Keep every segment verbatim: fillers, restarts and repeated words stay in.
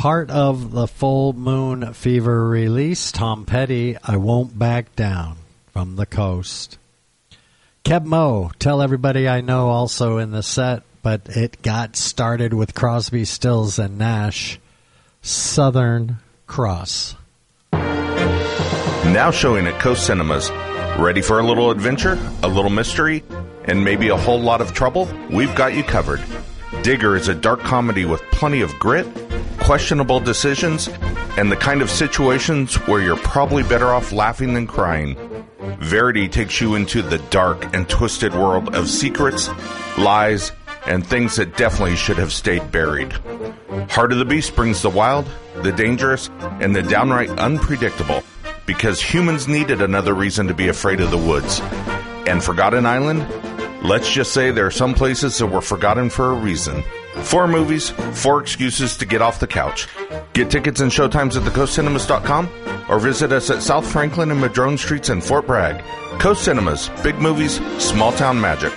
part of the Full Moon Fever release, Tom Petty, I Won't Back Down, from the Coast. Keb Mo, Tell Everybody I Know, also in the set, but it got started with Crosby, Stills, and Nash, Southern Cross. Now showing at Coast Cinemas. Ready for a little adventure, a little mystery, and maybe a whole lot of trouble? We've got you covered. Digger is a dark comedy with plenty of grit, questionable decisions, and the kind of situations where you're probably better off laughing than crying. Verity takes you into the dark and twisted world of secrets, lies, and things that definitely should have stayed buried. Heart of the Beast brings the wild, the dangerous, and the downright unpredictable, because humans needed another reason to be afraid of the woods. And Forgotten Island? Let's just say there are some places that were forgotten for a reason. Four movies, four excuses to get off the couch. Get tickets and showtimes at the coast cinemas dot com or visit us at South Franklin and Madrone Streets in Fort Bragg. Coast Cinemas, big movies, small town magic.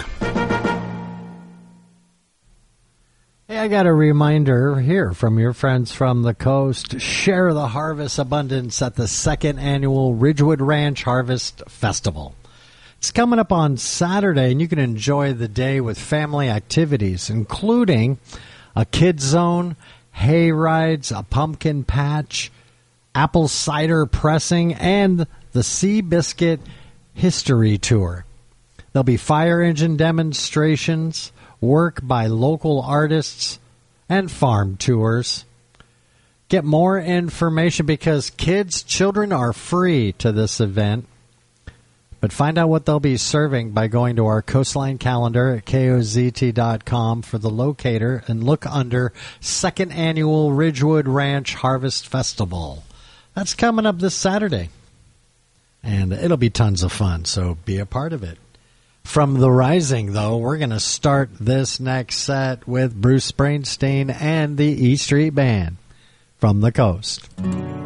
Hey, I got a reminder here from your friends from the coast. Share the harvest abundance at the second annual Ridgewood Ranch Harvest Festival. It's coming up on Saturday, and you can enjoy the day with family activities, including a kids zone, hay rides, a pumpkin patch, apple cider pressing, and the Seabiscuit History Tour. There'll be fire engine demonstrations, work by local artists, and farm tours. Get more information because kids, children are free to this event. But find out what they'll be serving by going to our Coastline calendar at K O Z T dot com for the locator and look under Second Annual Ridgewood Ranch Harvest Festival. That's coming up this Saturday. And it'll be tons of fun, so be a part of it. From The Rising, though, we're going to start this next set with Bruce Springsteen and the E Street Band from the coast.